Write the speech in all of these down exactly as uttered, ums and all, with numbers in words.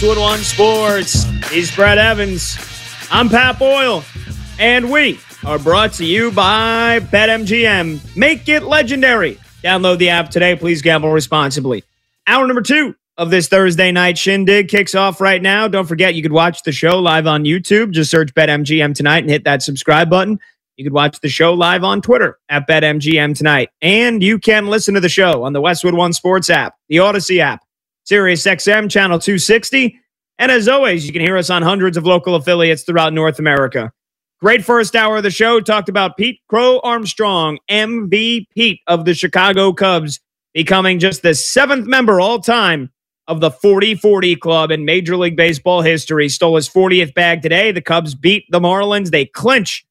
two one Sports. He's Brad Evans. I'm Pat Boyle. And we are brought to you by BetMGM. Make it legendary. Download the app today. Please gamble responsibly. Hour number two of this Thursday night shindig kicks off right now. Don't forget, you could watch the show live on YouTube. Just search BetMGM tonight and hit that subscribe button. You could watch the show live on Twitter at BetMGM tonight. And you can listen to the show on the Westwood One Sports app, the Odyssey app, Sirius X M Channel two sixty. And as always, you can hear us on hundreds of local affiliates throughout North America. Great first hour of the show. Talked about Pete Crow Armstrong, M V P of the Chicago Cubs, becoming just the seventh member all-time of the forty forty Club in Major League Baseball history. Stole his fortieth bag today. The Cubs beat the Marlins. They clinch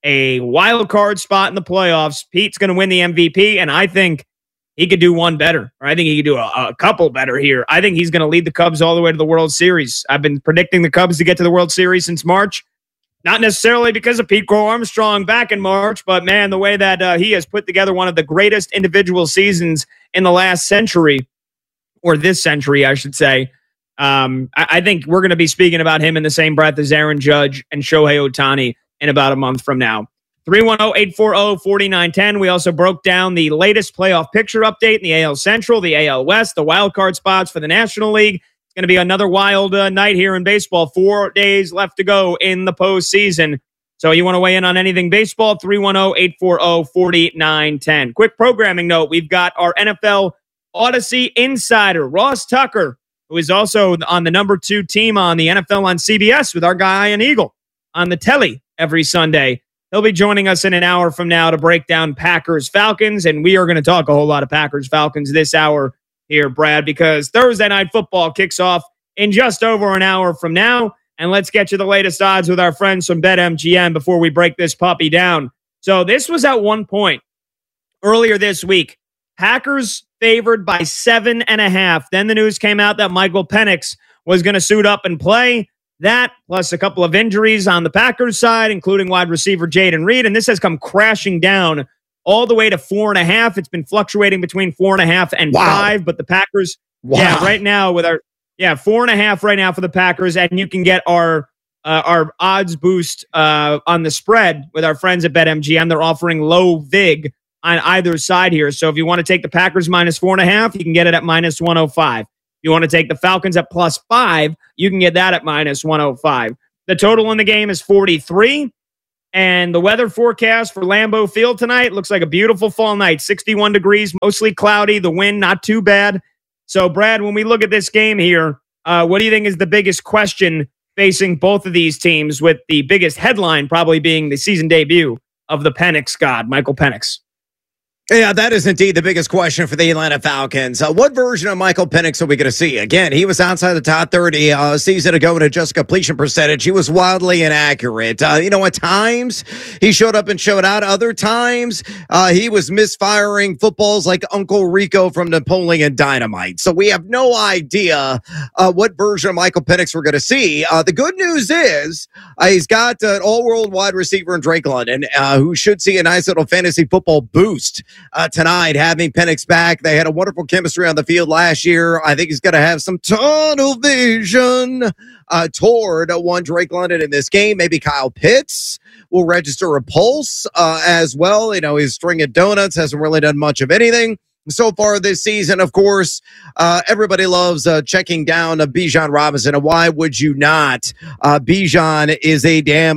a wild card spot in the playoffs. Pete's going to win the M V P, and I think he could do one better, or I think he could do a, a couple better here. I think he's going to lead the Cubs all the way to the World Series. I've been predicting the Cubs to get to the World Series since March. Not necessarily because of Pete Crow Armstrong back in March, but man, the way that uh, he has put together one of the greatest individual seasons in the last century, or this century, I should say. Um, I, I think we're going to be speaking about him in the same breath as Aaron Judge and Shohei Ohtani in about a month from now. three one zero, eight four zero, four nine one zero. We also broke down the latest playoff picture update in the A L Central, the A L West, the wild card spots for the National League. It's going to be another wild uh, night here in baseball. Four days left to go in the postseason. So you want to weigh in on anything baseball? three one zero, eight four zero, four nine one zero. Quick programming note. We've got our N F L Odyssey insider, Ross Tucker, who is also on the number two team on the N F L on C B S with our guy Ian Eagle on the telly every Sunday. He'll be joining us in an hour from now to break down Packers-Falcons, and we are going to talk a whole lot of Packers-Falcons this hour here, Brad, because Thursday Night Football kicks off in just over an hour from now, and let's get you the latest odds with our friends from BetMGM before we break this puppy down. So this was at one point earlier this week. Packers favored by seven and a half. Then the news came out that Michael Penix was going to suit up and play. That, plus a couple of injuries on the Packers side, including wide receiver Jaden Reed. And this has come crashing down all the way to four and a half. It's been fluctuating between four and a half and wow. five. But the Packers, wow. yeah, right now with our, yeah, four and a half right now for the Packers. And you can get our uh, our odds boost uh, on the spread with our friends at BetMGM. They're offering low vig on either side here. So if you want to take the Packers minus four and a half, you can get it at minus one oh five. If you want to take the Falcons at plus five, you can get that at minus one oh five. The total in the game is forty-three. And the weather forecast for Lambeau Field tonight looks like a beautiful fall night. sixty-one degrees, mostly cloudy. The wind, not too bad. So, Brad, when we look at this game here, uh, what do you think is the biggest question facing both of these teams, with the biggest headline probably being the season debut of the Penix god, Michael Penix? Yeah, that is indeed the biggest question for the Atlanta Falcons. Uh, what version of Michael Penix are we going to see? Again, he was outside the top thirty uh, a season ago in a just completion percentage. He was wildly inaccurate. Uh, you know, at times he showed up and showed out. Other times uh, he was misfiring footballs like Uncle Rico from Napoleon Dynamite. So we have no idea uh, what version of Michael Penix we're going to see. Uh, the good news is uh, he's got uh, an all-world wide receiver in Drake London, uh, who should see a nice little fantasy football boost Uh, tonight, having Penix back. They had a wonderful chemistry on the field last year. I think he's going to have some tunnel vision uh, toward uh, one Drake London in this game. Maybe Kyle Pitts will register a pulse uh, as well. You know, his string of donuts hasn't really done much of anything so far this season. Of course, uh, everybody loves uh, checking down uh, Bijan Robinson, and why would you not? Uh, Bijan is a damn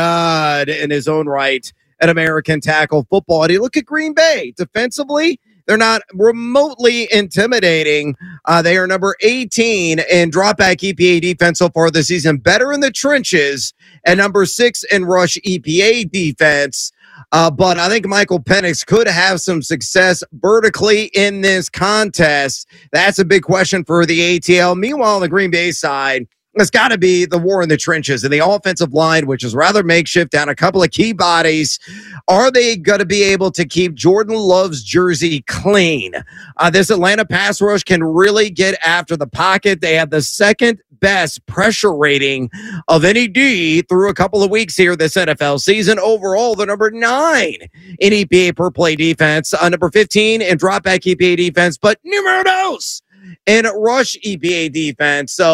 god in his own right at American tackle football. And you look at Green Bay defensively, they're not remotely intimidating. Uh, they are number eighteen in dropback E P A defense so far this season, better in the trenches, and number six in rush E P A defense. Uh, but I think Michael Penix could have some success vertically in this contest. That's a big question for the A T L. Meanwhile, on the Green Bay side, it's got to be the war in the trenches and the offensive line, which is rather makeshift, down a couple of key bodies. Are they going to be able to keep Jordan Love's jersey clean? Uh, this Atlanta pass rush can really get after the pocket. They have the second best pressure rating of any D through a couple of weeks here this N F L season. Overall, they're number nine in E P A per play defense, uh, number fifteen in dropback E P A defense, but numero dos in rush E P A defense. So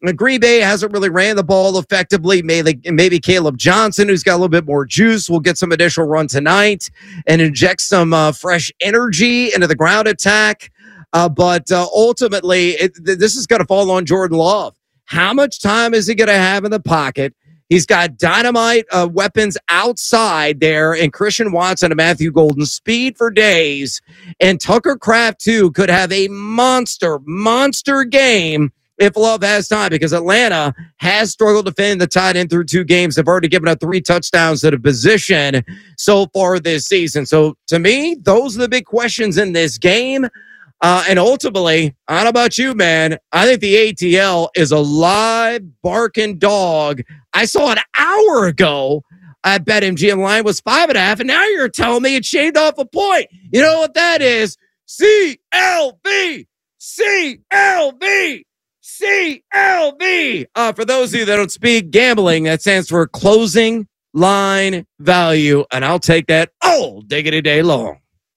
Green Bay hasn't really ran the ball effectively. Maybe, maybe Caleb Johnson, who's got a little bit more juice, will get some additional run tonight and inject some uh, fresh energy into the ground attack. Uh, but uh, ultimately, it, th- this is going to fall on Jordan Love. How much time is he going to have in the pocket? He's got dynamite uh, weapons outside there, and Christian Watson and Matthew Golden, speed for days. And Tucker Kraft, too, could have a monster, monster game if Love has time, because Atlanta has struggled defending the tight end through two games. They've already given up three touchdowns to the position so far this season. So, to me, those are the big questions in this game. Uh, and ultimately, I don't know about you, man. I think the A T L is a live barking dog. I saw an hour ago at BetMGM line was five and a half, and now you're telling me it shaved off a point. You know what that is? C L V, C L V, C L V. Uh, for those of you that don't speak gambling, that stands for closing line value, and I'll take that all diggity day long.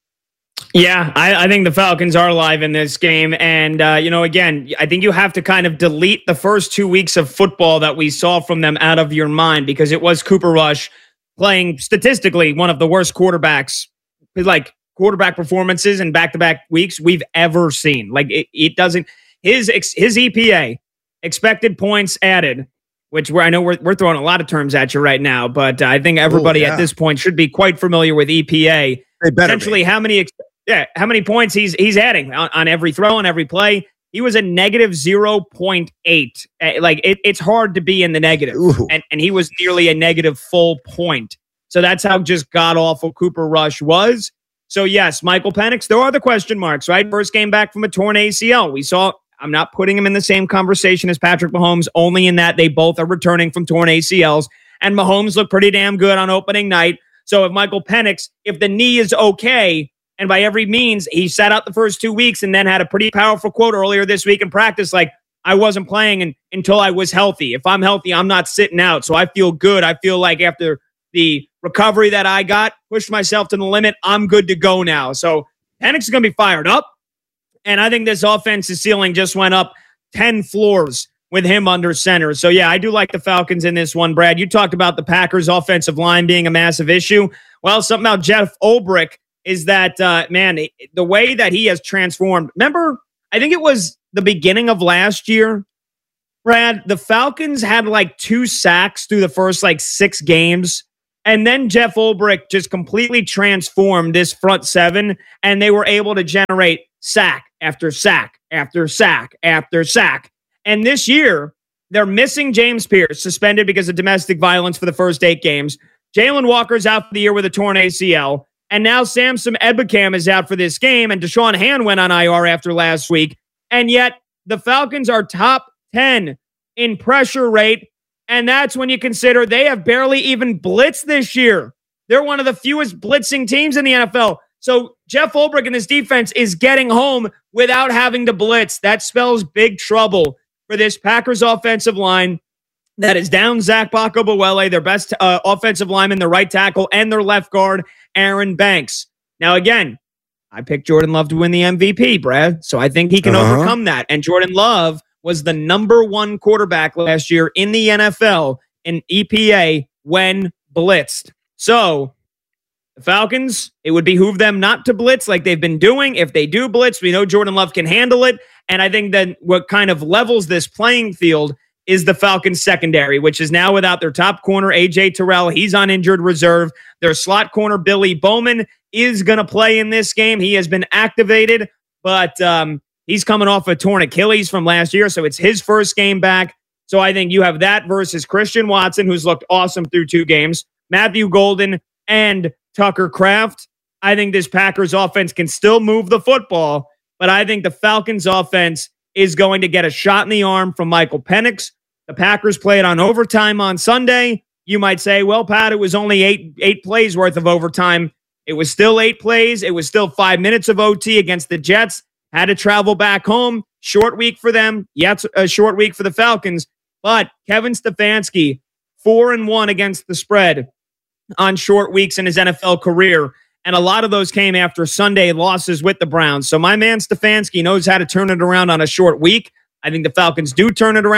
Yeah, I, I think the Falcons are live in this game. And, uh, you know, again, I think you have to kind of delete the first two weeks of football that we saw from them out of your mind, because it was Cooper Rush playing statistically one of the worst quarterbacks, like quarterback performances in back-to-back weeks we've ever seen. Like, it, it doesn't, his his E P A, expected points added, which where I know we're, we're throwing a lot of terms at you right now, but uh, I think everybody Ooh, yeah. at this point should be quite familiar with E P A. Essentially, be. how many... Ex- Yeah, how many points he's he's adding on, on every throw, on every play. He was a negative zero point eight. Like, it, it's hard to be in the negative. And, and he was nearly a negative full point. So that's how just god-awful Cooper Rush was. So, yes, Michael Penix, there are the question marks, right? First game back from a torn A C L. We saw, I'm not putting him in the same conversation as Patrick Mahomes, only in that they both are returning from torn A C Ls. And Mahomes looked pretty damn good on opening night. So if Michael Penix, if the knee is okay, and by every means, he sat out the first two weeks and then had a pretty powerful quote earlier this week in practice, like, I wasn't playing in, until I was healthy. If I'm healthy, I'm not sitting out. So I feel good. I feel like after the recovery that I got, pushed myself to the limit, I'm good to go now. So Penix is going to be fired up. And I think this offensive ceiling just went up ten floors with him under center. So, yeah, I do like the Falcons in this one, Brad. You talked about the Packers' offensive line being a massive issue. Well, something about Jeff Ulbrich is that, uh, man, the way that he has transformed. Remember, I think it was the beginning of last year, Brad, the Falcons had like two sacks through the first like six games. And then Jeff Ulbrich just completely transformed this front seven, and they were able to generate sack after sack after sack after sack. And this year, they're missing James Pierce, suspended because of domestic violence for the first eight games. Jalen Walker's out for the year with a torn A C L. And now Samson Ebukam is out for this game, and Deshaun Hand went on I R after last week. And yet the Falcons are top ten in pressure rate, and that's when you consider they have barely even blitzed this year. They're one of the fewest blitzing teams in the N F L. So Jeff Ulbrich and his defense is getting home without having to blitz. That spells big trouble for this Packers offensive line that is down Zach Bacco-Buele, their best uh, offensive lineman, their right tackle, and their left guard, Aaron Banks. Now, again, I picked Jordan Love to win the M V P, Brad, so I think he can uh-huh. overcome that. And Jordan Love was the number one quarterback last year in the N F L in E P A when blitzed. So the Falcons, it would behoove them not to blitz like they've been doing. If they do blitz, we know Jordan Love can handle it. And I think that what kind of levels this playing field is the Falcons secondary, which is now without their top corner, A J Terrell. He's on injured reserve. Their slot corner, Billy Bowman, is going to play in this game. He has been activated, but um, he's coming off a torn Achilles from last year, so it's his first game back. So I think you have that versus Christian Watson, who's looked awesome through two games, Matthew Golden, and Tucker Kraft. I think this Packers offense can still move the football, but I think the Falcons offense is going to get a shot in the arm from Michael Penix. The Packers played on overtime on Sunday. You might say, well, Pat, it was only eight eight plays worth of overtime. It was still eight plays. It was still five minutes of O T against the Jets. Had to travel back home. Short week for them. Yeah, it's a short week for the Falcons. But Kevin Stefanski, four and one against the spread on short weeks in his N F L career. And a lot of those came after Sunday losses with the Browns. So my man Stefanski knows how to turn it around on a short week. I think the Falcons do turn it around.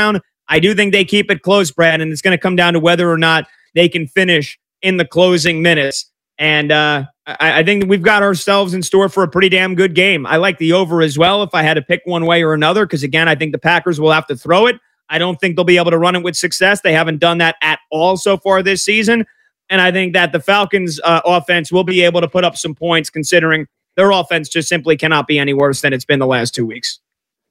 I do think they keep it close, Brad, and it's going to come down to whether or not they can finish in the closing minutes. And uh, I, I think we've got ourselves in store for a pretty damn good game. I like the over as well if I had to pick one way or another, because, again, I think the Packers will have to throw it. I don't think they'll be able to run it with success. They haven't done that at all so far this season. And I think that the Falcons' uh, offense will be able to put up some points, considering their offense just simply cannot be any worse than it's been the last two weeks.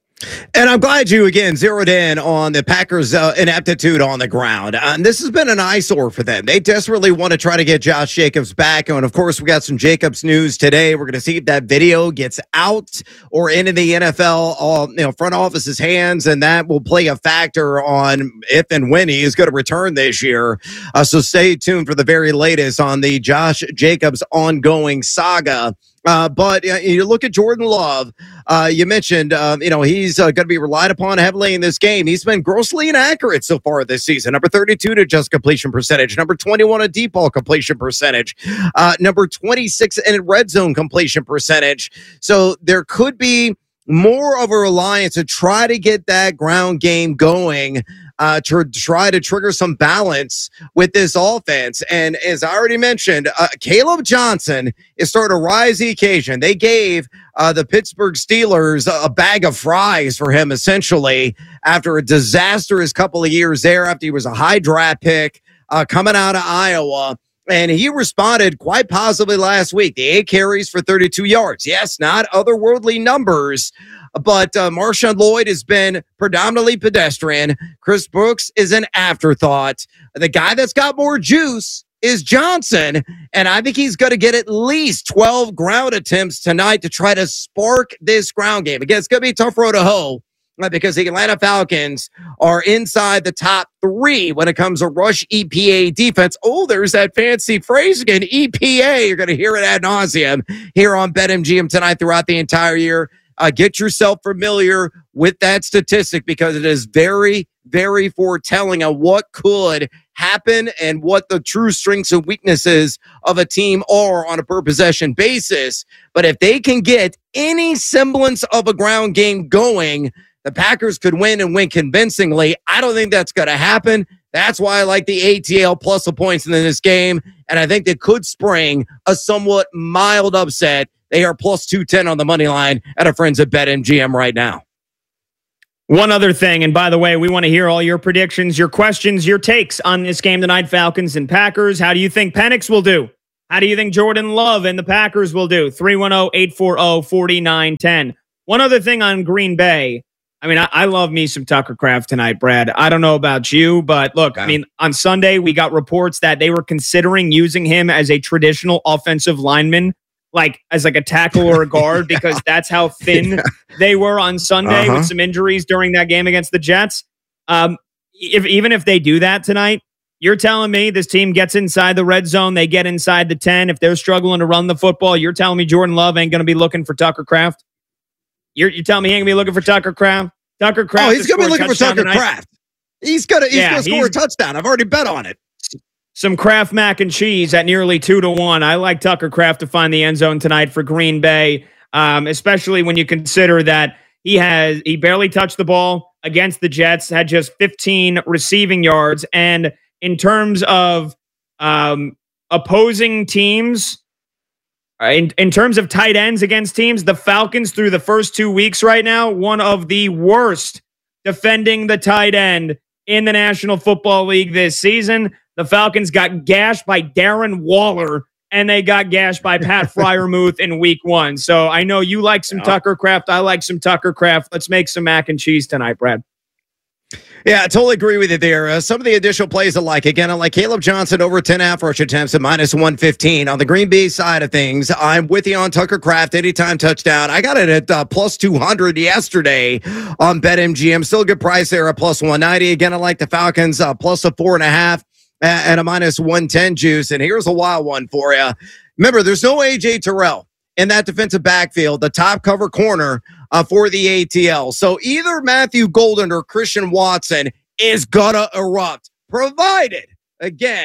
And I'm glad you, again, zeroed in on the Packers' uh, ineptitude on the ground. Uh, and this has been an eyesore for them. They desperately want to try to get Josh Jacobs back. And, of course, we got some Jacobs news today. We're going to see if that video gets out or into the N F L uh, you know, front office's hands, and that will play a factor on if and when he is going to return this year. Uh, so stay tuned for the very latest on the Josh Jacobs ongoing saga. Uh, but uh, you look at Jordan Love. Uh, you mentioned, uh, you know, he's uh, going to be relied upon heavily in this game. He's been grossly inaccurate so far this season. Number thirty-two to just completion percentage. Number twenty-one to deep ball completion percentage. Uh, number twenty-six in red zone completion percentage. So there could be more of a reliance to try to get that ground game going, uh, to try to trigger some balance with this offense. And as I already mentioned, uh, Caleb Johnson is starting to rise the occasion. They gave uh, the Pittsburgh Steelers a, a bag of fries for him, essentially, after a disastrous couple of years there, after he was a high draft pick uh, coming out of Iowa. And he responded quite positively last week. The eight carries for thirty-two yards. Yes, not otherworldly numbers, but uh, Marshawn Lloyd has been predominantly pedestrian. Chris Brooks is an afterthought. The guy that's got more juice is Johnson, and I think he's going to get at least twelve ground attempts tonight to try to spark this ground game. Again, it's going to be a tough road to hoe, because the Atlanta Falcons are inside the top three when it comes to rush E P A defense. Oh, there's that fancy phrase again, E P A. You're going to hear it ad nauseum here on BetMGM tonight throughout the entire year. Uh, get yourself familiar with that statistic, because it is very, very foretelling of what could happen and what the true strengths and weaknesses of a team are on a per possession basis. But if they can get any semblance of a ground game going, the Packers could win and win convincingly. I don't think that's going to happen. That's why I like the A T L plus the points in this game. And I think they could spring a somewhat mild upset. They are plus two ten on the money line at our friends at BetMGM right now. One other thing, and by the way, we want to hear all your predictions, your questions, your takes on this game tonight, Falcons and Packers. How do you think Penix will do? How do you think Jordan Love and the Packers will do? three one zero, eight four zero, four nine one zero. One other thing on Green Bay. I mean, I, I love me some Tucker Kraft tonight, Brad. I don't know about you, but look, okay. I mean, on Sunday, we got reports that they were considering using him as a traditional offensive lineman, like as like a tackle or a guard, because that's how thin yeah. they were on Sunday uh-huh. with some injuries during that game against the Jets. Um, if even if they do that tonight, you're telling me this team gets inside the red zone, they get inside the ten. If they're struggling to run the football, you're telling me Jordan Love ain't going to be looking for Tucker Kraft? You're, you're telling me he ain't going to be looking for Tucker Kraft? Tucker Kraft. Oh, he's going to be looking for Tucker tonight. Kraft. He's going to he's yeah, going to score a touchdown. I've already bet on it. Some Kraft mac and cheese at nearly two to one. I like Tucker Kraft to find the end zone tonight for Green Bay, um, especially when you consider that he has he barely touched the ball against the Jets, had just fifteen receiving yards, and in terms of um, opposing teams. In, in terms of tight ends against teams, the Falcons through the first two weeks right now, one of the worst defending the tight end in the National Football League this season. The Falcons got gashed by Darren Waller, and they got gashed by Pat Freiermuth in week one. So I know you like some yeah. Tucker Kraft. I like some Tucker Kraft. Let's make some mac and cheese tonight, Brad. Yeah, I totally agree with you there. Uh, some of the additional plays I like. Again, I like Caleb Johnson over ten half rush attempts at minus one fifteen. On the Green Bay side of things, I'm with you on Tucker Kraft, anytime touchdown. I got it at uh, plus two hundred yesterday on BetMGM. Still a good price there at plus one ninety. Again, I like the Falcons uh, plus a four and a half and a minus one ten juice. And here's a wild one for you. Remember, there's no A J Terrell in that defensive backfield, the top cover corner uh, for the A T L. So either Matthew Golden or Christian Watson is gonna erupt, provided, again,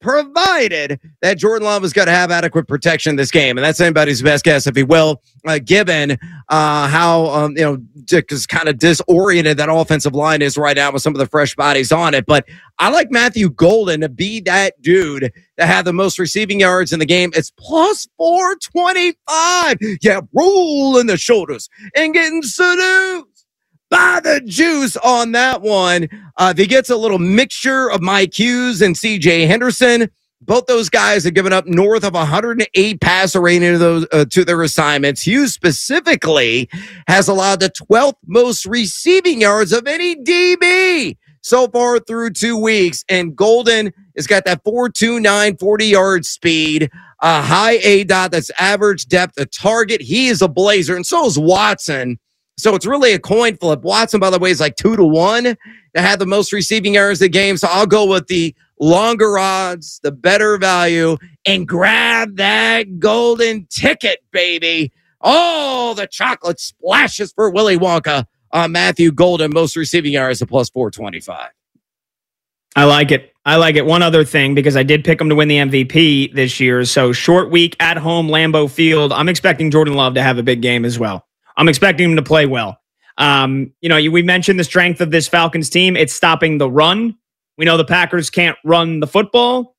provided that Jordan Love is going to have adequate protection in this game. And that's anybody's best guess, if he will, uh, given uh, how, um, you know, just kind of disoriented that offensive line is right now with some of the fresh bodies on it. But I like Matthew Golden to be that dude to have the most receiving yards in the game. It's plus four twenty-five. Yeah, rolling the shoulders and getting seduced by the juice on that one. Uh, if he gets a little mixture of Mike Hughes and C J Henderson, both those guys have given up north of one hundred eight passer rating to, those, uh, to their assignments. Hughes specifically has allowed the twelfth most receiving yards of any D B so far through two weeks. And Golden has got that four two nine forty-yard speed, a high A DOT that's average depth of target. He is a blazer, and so is Watson. So it's really a coin flip. Watson, by the way, is like two to one to have the most receiving yards of the game. So I'll go with the longer odds, the better value, and grab that golden ticket, baby. Oh, the chocolate splashes for Willy Wonka. Uh, Matthew Golden, most receiving yards at plus four twenty-five. I like it. I like it. One other thing, because I did pick him to win the M V P this year. So short week at home, Lambeau Field. I'm expecting Jordan Love to have a big game as well. I'm expecting him to play well. Um, you know, we mentioned the strength of this Falcons team. It's stopping the run. We know the Packers can't run the football.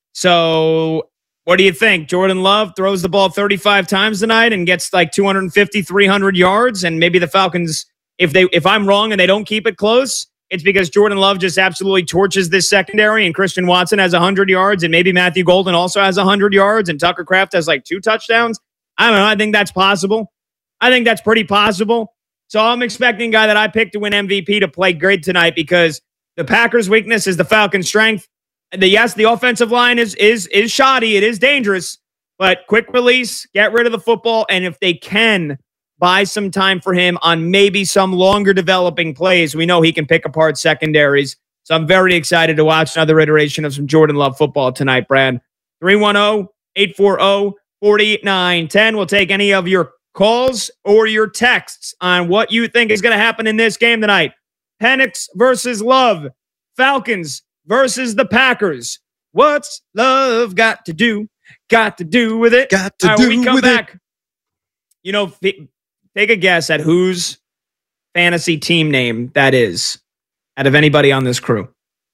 So what do you think? Jordan Love throws the ball thirty-five times tonight and gets like two fifty, three hundred yards. And maybe the Falcons, if they, if I'm wrong and they don't keep it close, it's because Jordan Love just absolutely torches this secondary, and Christian Watson has one hundred yards, and maybe Matthew Golden also has one hundred yards, and Tucker Kraft has like two touchdowns. I don't know. I think that's possible. I think that's pretty possible. So I'm expecting a guy that I picked to win M V P to play great tonight, because the Packers' weakness is the Falcons' strength. The, yes, the offensive line is is is shoddy. It is dangerous, but quick release, get rid of the football, and if they can buy some time for him on maybe some longer developing plays, we know he can pick apart secondaries. So I'm very excited to watch another iteration of some Jordan Love football tonight, Brad. three one zero, eight four zero, four nine one zero. We'll take any of your calls or your texts on what you think is going to happen in this game tonight. Penix versus Love. Falcons versus the Packers. What's Love got to do? Got to do with it. Got to All right, do when we come with back, it. You know, f- take a guess at whose fantasy team name that is out of anybody on this crew.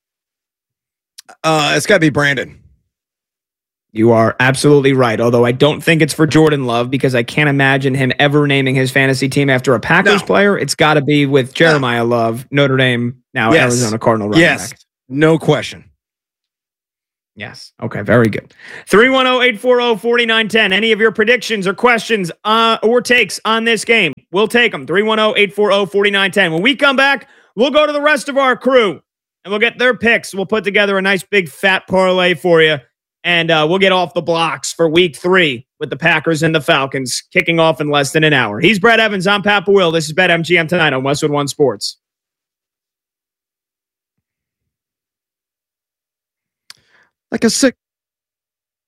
Uh, it's got to be Brandon. You are absolutely right, although I don't think it's for Jordan Love, because I can't imagine him ever naming his fantasy team after a Packers No. player. It's got to be with Jeremiah no. Love, Notre Dame, now yes. Arizona Cardinal running yes. back. No question. Yes. Okay, very good. three one zero, eight four zero, four nine one zero. Any of your predictions or questions uh, or takes on this game, we'll take them. three one zero, eight four zero, four nine one zero. When we come back, we'll go to the rest of our crew, and we'll get their picks. We'll put together a nice big fat parlay for you. And uh, we'll get off the blocks for week three with the Packers and the Falcons kicking off in less than an hour. He's Brad Evans. I'm Pat Will. This is BetMGM tonight on Westwood One Sports. Like a sick